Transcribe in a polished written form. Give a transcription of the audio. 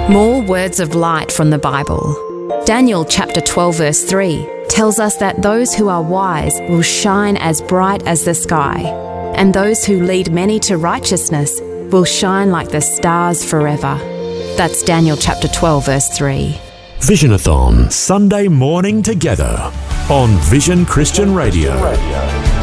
More words of light from the Bible. Daniel chapter 12 verse 3 tells us that those who are wise will shine as bright as the sky, and those who lead many to righteousness will shine like the stars forever. That's Daniel chapter 12 verse 3. Visionathon, Sunday morning together on Vision Christian Radio.